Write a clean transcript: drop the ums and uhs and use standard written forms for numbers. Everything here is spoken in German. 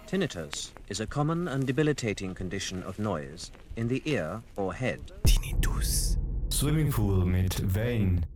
Tinnitus is a common and debilitating condition of noise in the ear or head. Tinnitus. Swimmingpool mit Wellen.